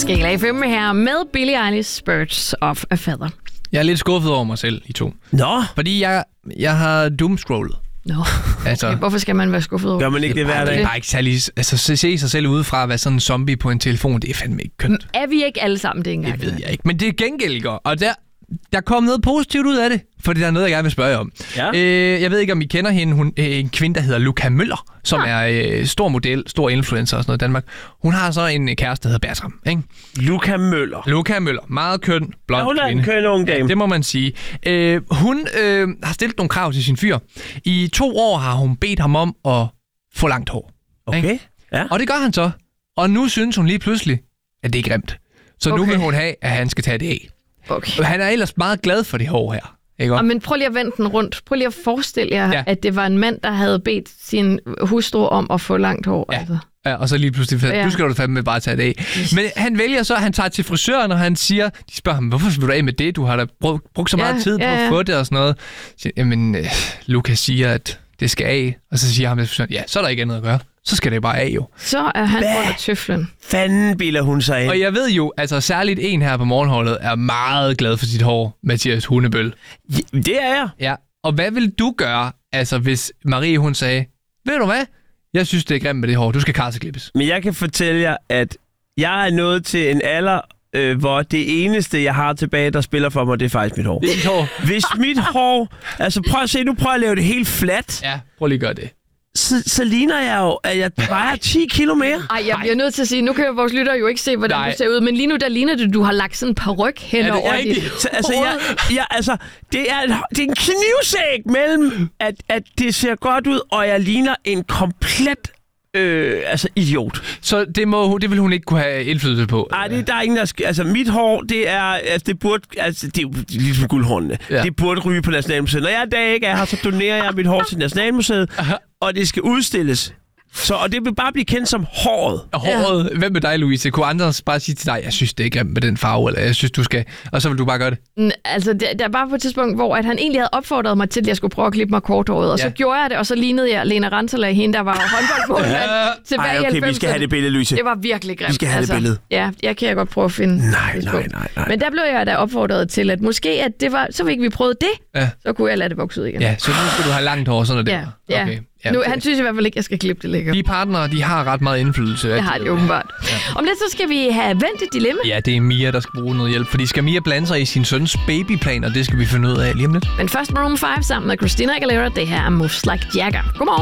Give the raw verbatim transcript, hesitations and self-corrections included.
Skala F M her med Billie Eilish, Birds of a Feather. Jeg er lidt skuffet over mig selv, I to. Nå. Fordi jeg, jeg har doomscrollet. Nå. Altså, Okay, hvorfor skal man være skuffet over? Gør man ikke det, det hver dag? Det er bare ikke særlig... Altså, se, se sig selv udefra at være sådan en zombie på en telefon, det er fandme ikke kønt. Er vi ikke alle sammen det engang? Det ved jeg ikke. Men det er gengæld godt. Og der, der kom noget positivt ud af det. Fordi der er noget, jeg gerne vil spørge jer om. Ja. Øh, jeg ved ikke, om I kender hende. Hun er en kvinde, der hedder Luca Møller, som ja. er øh, stor model, stor influencer og sådan noget i Danmark. Hun har så en kæreste, der hedder Bertram. Ikke? Luca Møller. Luca Møller. Meget køn, blond ja, hun er kvinde. en køn ung dame. Ja, det må man sige. Øh, hun øh, har stillet nogle krav til sin fyr. I to år har hun bedt ham om at få langt hår. Okay. Ikke? Ja. Og det gør han så. Og nu synes hun lige pludselig, at det er grimt. Så okay. nu vil hun have, at han skal tage det af. Okay. Han er ellers meget glad for det hår her. Ikke? Og men prøv lige at vende den rundt. Prøv lige at forestille jer, ja. at det var en mand, der havde bedt sin hustru om at få langt hår. Ja. Altså. Ja, og så lige pludselig, ja. du skal du fandme bare tage det af. Men han vælger så, at han tager til frisøren, og han siger, de spørger ham, hvorfor vil du af med det? Du har da brugt, brugt så meget ja, tid på ja, ja. at få det og sådan noget. Så, jamen, øh, Lukas siger, at det skal af. Og så siger han til frisøren, ja, så er der ikke andet at gøre. Så skal det bare af jo. Så er han under tøflen. Fanden bilder hun sig ind. Og jeg ved jo, altså særligt en her på morgenholdet er meget glad for sit hår, Mathias Hundebøl. Ja, det er jeg. Ja, og hvad vil du gøre, altså hvis Marie hun sagde, ved du hvad? Jeg synes, det er grimt med det hår. Du skal karseklippes. Men jeg kan fortælle jer, at jeg er nået til en alder, øh, hvor det eneste, jeg har tilbage, der spiller for mig, det er faktisk mit hår. Dit hår? Hvis mit hår... Altså prøv at se, nu prøver jeg at lave det helt fladt. Ja, prøv lige at gøre det. Så, så ligner jeg jo, at jeg vejer ti kilo mere. Ej, jeg bliver nødt til at sige, nu kan vores lyttere jo ikke se, hvordan Nej. du ser ud, men lige nu, der ligner det, du har lagt sådan en paryk hen over dit så, altså, jeg, jeg, altså, det er, det er en knivsæg mellem, at, at det ser godt ud, og jeg ligner en komplet øh, altså idiot. Så det, må, det vil hun ikke kunne have indflydelse på? Nej, det der er ingen, der skal... Altså, mit hår, det er... Altså, det burde... Altså, det er jo ligesom guldhårene. Ja. Det burde ryge på Nationalmuseet. Når jeg en dag ikke er her, så donerer jeg mit hår til Nationalmuseet, og det skal udstilles. Så, og det vil bare blive kendt som håret. Håret? Ja. Hvem med dig, Louise? Kunne andre bare sige til dig, jeg synes, det er grimt med den farve, eller jeg synes, du skal... Og så vil du bare gøre det? N- altså, der, der var på et tidspunkt, hvor at han egentlig havde opfordret mig til, at jeg skulle prøve at klippe mig korthåret, og ja. så gjorde jeg det, og så lignede jeg Lena Rantala, hende, der var håndboldmålmand tilbage i halvfemserne. Okay, vi skal have det billede, Louise. Det var virkelig grimt. Vi skal have altså, det billede. Ja, jeg kan jeg godt prøve at finde. Nej, nej, nej, nej. Men der blev jeg da opfordret til, at måske, at det var... Så fik vi prøvet det, ja. så kunne jeg lade det vokse ud igen. Ja, så nu skal du have langt hår, sådan er det. Ja, ja. Okay. Ja, nu, okay. Han synes i hvert fald ikke, at jeg skal klippe det lækker. De partnere, de har ret meget indflydelse. Det har de åbenbart. Ja. Om lidt, så skal vi have vendt et dilemma. Ja, det er Mia, der skal bruge noget hjælp. Fordi skal Mia blande sig i sin søns babyplaner, det skal vi finde ud af lige om lidt. Men først Maroon fem sammen med Christina Aguilera. Det her er Moves Like Jagger. Godmorgen.